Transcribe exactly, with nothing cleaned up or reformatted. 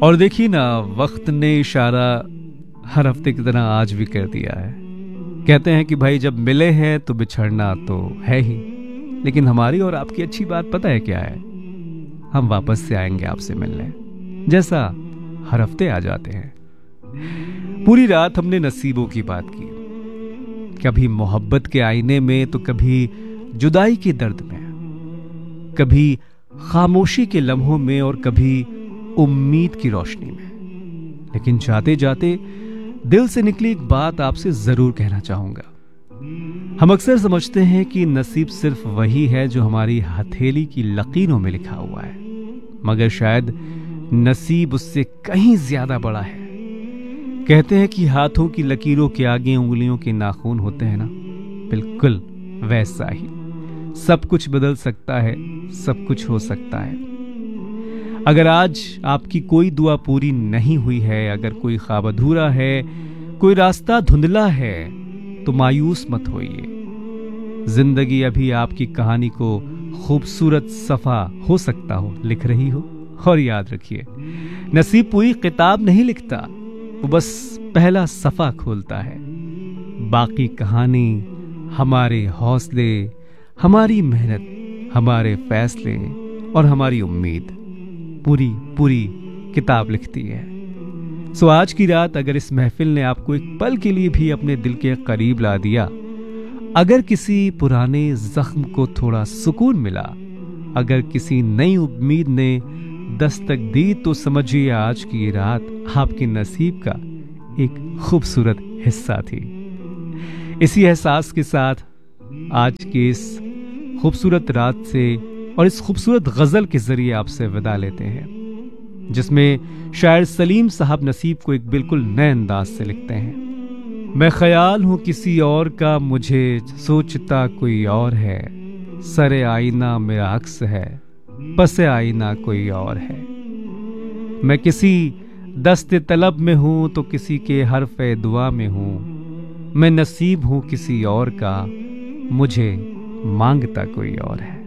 और देखिए ना, वक्त ने इशारा हर हफ्ते की तरह आज भी कर दिया है। कहते हैं कि भाई जब मिले हैं तो बिछड़ना तो है ही, लेकिन हमारी और आपकी अच्छी बात पता है क्या है? हम वापस से आएंगे आपसे मिलने, जैसा हर हफ्ते आ जाते हैं। पूरी रात हमने नसीबों की बात की, कभी मोहब्बत के आईने में तो कभी जुदाई के दर्द में, कभी खामोशी के लम्हों में और कभी उम्मीद की रोशनी में। लेकिन जाते जाते दिल से निकली एक बात आपसे जरूर कहना चाहूंगा। हम अक्सर समझते हैं कि नसीब सिर्फ वही है जो हमारी हथेली की लकीरों में लिखा हुआ है, मगर शायद नसीब उससे कहीं ज्यादा बड़ा है। कहते हैं कि हाथों की लकीरों के आगे उंगलियों के नाखून होते हैं ना, बिल्कुल वैसा ही सब कुछ बदल सकता है, सब कुछ हो सकता है। अगर आज आपकी कोई दुआ पूरी नहीं हुई है, अगर कोई ख्वाब अधूरा है, कोई रास्ता धुंधला है, तो मायूस मत होइए। जिंदगी अभी आपकी कहानी को खूबसूरत सफा हो सकता हो लिख रही हो। और याद रखिए, नसीब पूरी किताब नहीं लिखता, वो बस पहला सफा खोलता है। बाकी कहानी हमारे हौसले, हमारी मेहनत, हमारे फैसले और हमारी उम्मीद पूरी पूरी किताब लिखती है। सो आज की रात अगर इस महफिल ने आपको एक पल के लिए भी अपने दिल के करीब ला दिया, अगर किसी पुराने जख्म को थोड़ा सुकून मिला, अगर किसी नई उम्मीद ने दस्तक दी, तो समझिए आज की ये रात आपके नसीब का एक खूबसूरत हिस्सा थी। इसी एहसास के साथ आज की इस खूबसूरत रात से और इस खूबसूरत गजल के जरिए आपसे विदा लेते हैं, जिसमें शायर सलीम साहब नसीब को एक बिल्कुल नए अंदाज से लिखते हैं। मैं ख्याल हूं किसी और का, मुझे सोचता कोई और है, सरे आईना मेरा अक्स है, पसे आईना कोई और है। मैं किसी दस्ते तलब में हूं तो किसी के हरफे दुआ में हूं, मैं नसीब हूं किसी और का, मुझे मांगता कोई और है।